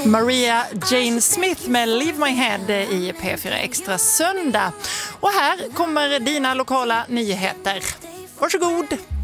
Maria Jane Smith med Leave My Head i P4 Extra söndag. Och här kommer dina lokala nyheter. Varsågod!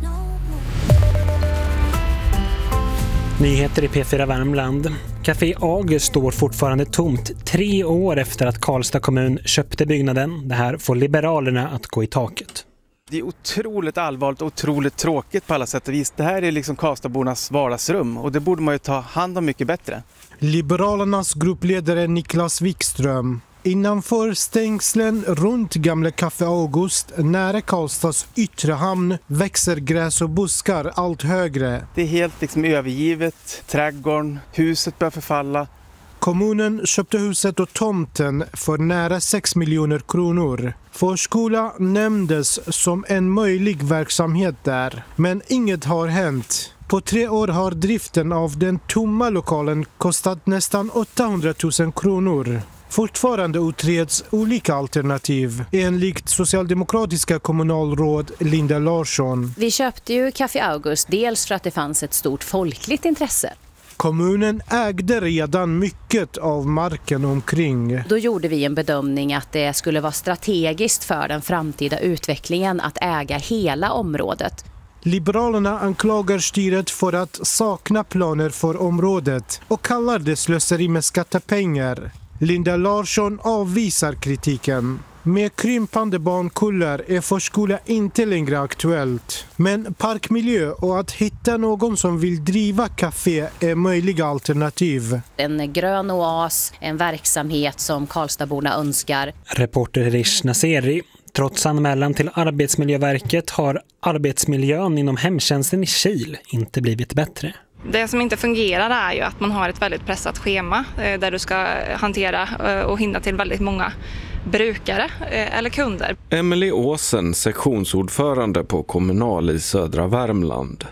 Nyheter i P4 Värmland. Café August står fortfarande tomt 3 år efter att Karlstad kommun köpte byggnaden. Det här får Liberalerna att gå i taket. Det är otroligt allvarligt och otroligt tråkigt på alla sätt och vis. Det här är liksom Karlstadbornas vardagsrum och det borde man ju ta hand om mycket bättre. Liberalernas gruppledare Niklas Wikström. Innanför stängslen runt gamla Café August nära Karlstads yttre hamn växer gräs och buskar allt högre. Det är helt liksom övergivet, trädgården, huset börjar förfalla. Kommunen köpte huset och tomten för nära 6 miljoner kronor. Förskola nämndes som en möjlig verksamhet där, men inget har hänt. På 3 år har driften av den tomma lokalen kostat nästan 800 000 kronor. Fortfarande utreds olika alternativ, enligt socialdemokratiska kommunalråd Linda Larsson. Vi köpte ju Café August dels för att det fanns ett stort folkligt intresse. Kommunen ägde redan mycket av marken omkring. Då gjorde vi en bedömning att det skulle vara strategiskt för den framtida utvecklingen att äga hela området. Liberalerna anklagar styret för att sakna planer för området och kallar det slöseri med skattepengar. Linda Larsson avvisar kritiken. Med krympande barnkullar är förskola inte längre aktuellt. Men parkmiljö och att hitta någon som vill driva café är möjliga alternativ. En grön oas, en verksamhet som Karlstadborna önskar. Reporter Rish Naseri. Trots anmälan till Arbetsmiljöverket har arbetsmiljön inom hemtjänsten i Kil inte blivit bättre. Det som inte fungerar är ju att man har ett väldigt pressat schema där du ska hantera och hinna till väldigt många brukare eller kunder. Emelie Åsen, sektionsordförande på Kommunal i södra Värmland.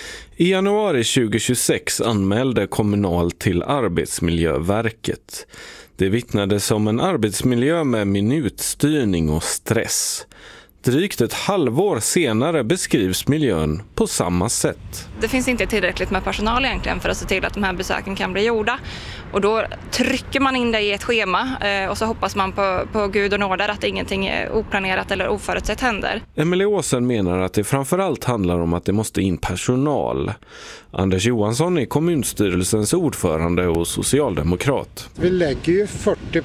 I januari 2026 anmälde Kommunal till Arbetsmiljöverket. Det vittnades om en arbetsmiljö med minutstyrning och stress. Drygt ett halvår senare beskrivs miljön på samma sätt. Det finns inte tillräckligt med personal egentligen för att se till att de här besöken kan bli gjorda. Och då trycker man in det i ett schema och så hoppas man på Gud och nåder att ingenting oplanerat eller oförutsett händer. Emelie Åsen menar att det framförallt handlar om att det måste in personal. Anders Johansson är kommunstyrelsens ordförande och socialdemokrat. Vi lägger ju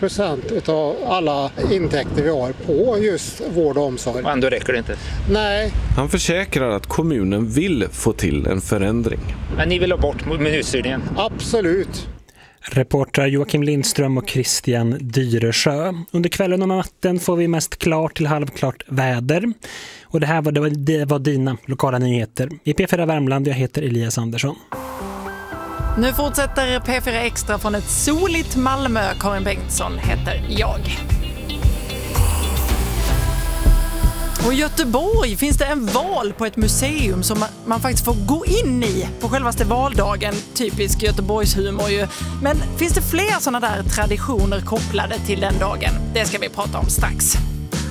40% av alla intäkter vi har på just vård och omsorg. Och ändå räcker det inte? Nej. Han försäkrar att kommunen vill få till en förändring. Men ni vill ha bort minutstyrningen? Absolut. Reportrar Joakim Lindström och Christian Dyresjö. Under kvällen och natten får vi mest klart till halvklart väder. Och det var dina lokala nyheter. I P4 Värmland, jag heter Elias Andersson. Nu fortsätter P4 Extra från ett soligt Malmö. Karin Bengtsson heter jag. Och i Göteborg finns det en val på ett museum som man faktiskt får gå in i på självaste valdagen. Typisk Göteborgs humor ju. Men finns det fler sådana där traditioner kopplade till den dagen? Det ska vi prata om strax.